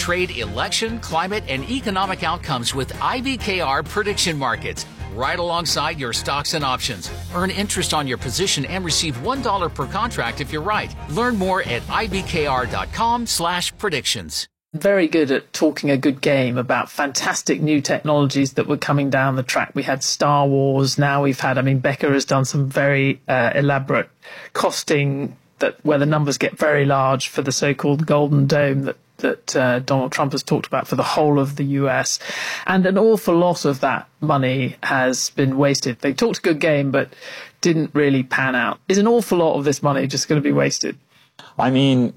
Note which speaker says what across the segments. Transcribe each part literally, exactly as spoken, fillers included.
Speaker 1: trade, election, climate, and economic outcomes with I B K R prediction markets, right alongside your stocks and options. Earn interest on your position and receive one dollar per contract if you're right. Learn more at ibkr.com slash predictions.
Speaker 2: Very good at talking a good game about fantastic new technologies that were coming down the track. We had Star Wars. Now we've had, I mean, Becca has done some very uh, elaborate costing that where the numbers get very large for the so-called Golden Dome that that uh, Donald Trump has talked about for the whole of the U S. And an awful lot of that money has been wasted. They talked a good game, but didn't really pan out. Is an awful lot of this money just going to be wasted?
Speaker 3: I mean,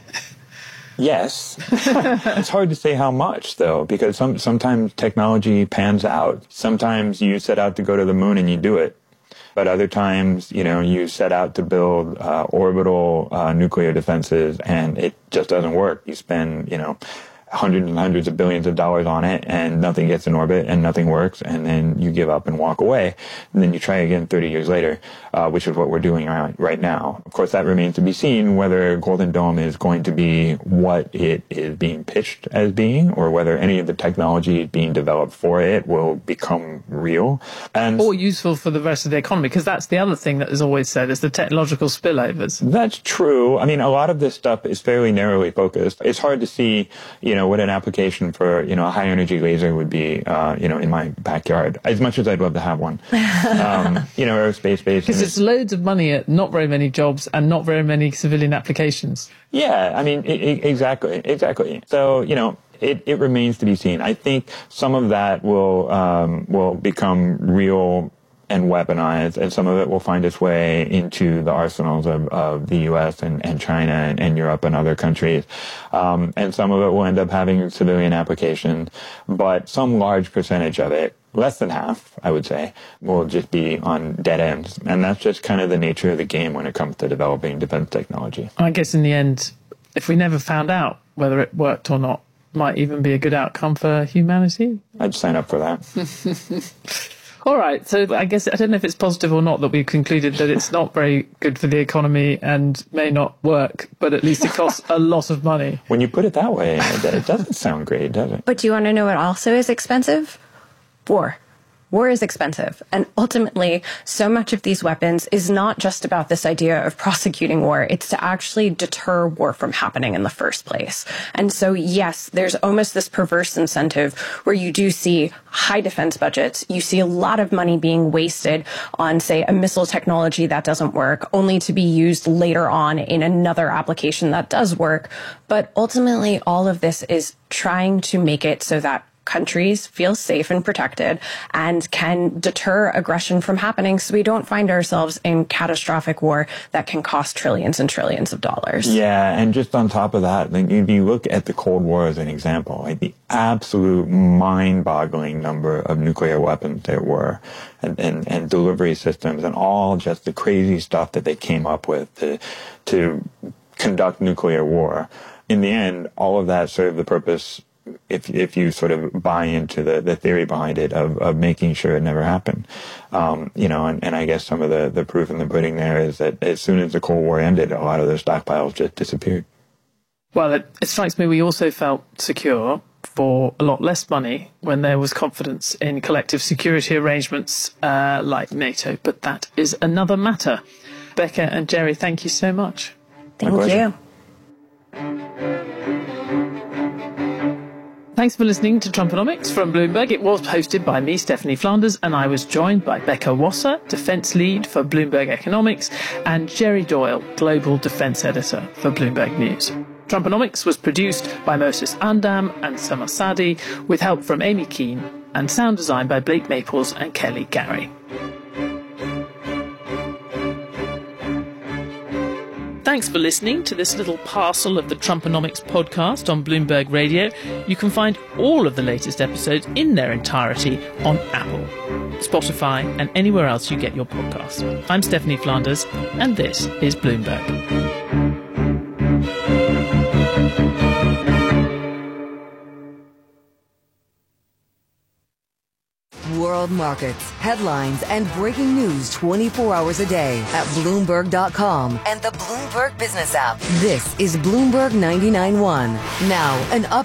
Speaker 3: yes. It's hard to say how much, though, because some, sometimes technology pans out. Sometimes you set out to go to the moon and you do it. But other times, you know, you set out to build uh, orbital uh, nuclear defenses and it just doesn't work. You spend, you know, hundreds and hundreds of billions of dollars on it and nothing gets in orbit and nothing works, and then you give up and walk away, and then you try again thirty years later, uh, which is what we're doing right, right now. Of course, that remains to be seen whether Golden Dome is going to be what it is being pitched as being, or whether any of the technology being developed for it will become real. And
Speaker 2: or useful for the rest of the economy, because that's the other thing that is always said, is the technological spillovers.
Speaker 3: That's true. I mean, a lot of this stuff is fairly narrowly focused. It's hard to see, you know, what an application for, you know, a high energy laser would be, uh, you know, in my backyard, as much as I'd love to have one. Um, you know, aerospace based.
Speaker 2: Because it's loads of money at not very many jobs and not very many civilian applications.
Speaker 3: Yeah, I mean, I- I- exactly, exactly. So, you know, it, it remains to be seen. I think some of that will, um, will become real and weaponized, and some of it will find its way into the arsenals of, of the U S and, and China and, and Europe and other countries. Um, and some of it will end up having civilian application, but some large percentage of it, less than half, I would say, will just be on dead ends. And that's just kind of the nature of the game when it comes to developing defense technology.
Speaker 2: I guess in the end, if we never found out whether it worked or not, might even be a good outcome for humanity.
Speaker 3: I'd sign up for that.
Speaker 2: All right, so I guess I don't know if it's positive or not that we've concluded that it's not very good for the economy and may not work, but at least it costs a lot of money.
Speaker 3: When you put it that way, it doesn't sound great, does it?
Speaker 4: But do you want to know what also is expensive? War. War is expensive. And ultimately, so much of these weapons is not just about this idea of prosecuting war. It's to actually deter war from happening in the first place. And so, yes, there's almost this perverse incentive where you do see high defense budgets. You see a lot of money being wasted on, say, a missile technology that doesn't work, only to be used later on in another application that does work. But ultimately, all of this is trying to make it so that countries feel safe and protected and can deter aggression from happening so we don't find ourselves in catastrophic war that can cost trillions and trillions of dollars.
Speaker 3: Yeah, and just on top of that, like, if you look at the Cold War as an example, like the absolute mind-boggling number of nuclear weapons there were, and, and, and delivery systems, and all just the crazy stuff that they came up with to, to conduct nuclear war. In the end, all of that served the purpose, if if you sort of buy into the, the theory behind it, of, of making sure it never happened. Um, you know, and, and I guess some of the, the proof in the pudding there is that as soon as the Cold War ended, a lot of those stockpiles just disappeared.
Speaker 2: Well, it, it strikes me we also felt secure for a lot less money when there was confidence in collective security arrangements uh, like NATO. But that is another matter. Becca and Jerry, thank you so much.
Speaker 4: Thank you.
Speaker 2: Thanks for listening to Trumponomics from Bloomberg. It was hosted by me, Stephanie Flanders, and I was joined by Becca Wasser, Defence Lead for Bloomberg Economics, and Jerry Doyle, Global Defence Editor for Bloomberg News. Trumponomics was produced by Moses Andam and Sama Sadi, with help from Amy Keane, and sound design by Blake Maples and Kelly Gary. Thanks for listening to this little parcel of the Trumponomics podcast on Bloomberg Radio. You can find all of the latest episodes in their entirety on Apple, Spotify, and anywhere else you get your podcasts. I'm Stephanie Flanders, and this is Bloomberg.
Speaker 5: World markets, headlines, and breaking news twenty-four hours a day at Bloomberg dot com and the Bloomberg Business app. This is Bloomberg ninety-nine point one. Now, an up